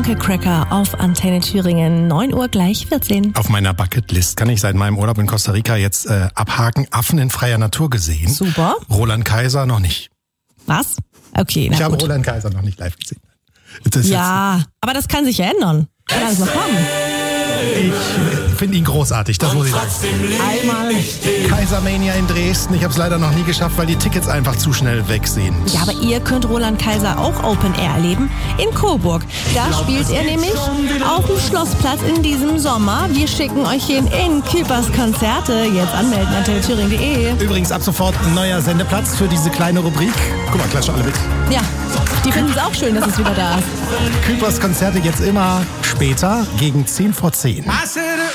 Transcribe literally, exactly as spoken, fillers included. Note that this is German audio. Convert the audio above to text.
Funke Cracker auf Antenne Thüringen. neun Uhr gleich vierzehn. Auf meiner Bucketlist kann ich seit meinem Urlaub in Costa Rica jetzt äh, abhaken. Affen in freier Natur gesehen. Super. Roland Kaiser noch nicht. Was? Okay, na Ich habe gut. Roland Kaiser noch nicht live gesehen. Das ist Ja, aber das kann sich ja ändern. Kann alles noch kommen. jetzt, ich finde ihn großartig, das muss ich sagen. Einmal Kaisermania in Dresden. Ich habe es leider noch nie geschafft, weil die Tickets einfach zu schnell weg sind. Ja, aber ihr könnt Roland Kaiser auch Open Air erleben in Coburg. Da spielt er nämlich auf dem Schlossplatz in diesem Sommer. Wir schicken euch hin in Küpers Konzerte. Jetzt anmelden, antenne thüringen punkt de. Übrigens ab sofort ein neuer Sendeplatz für diese kleine Rubrik. Guck mal, klatschen alle mit. Ja, die finden es auch schön, dass es wieder da ist. Küpers Konzerte jetzt immer später, gegen zehn vor zehn. I said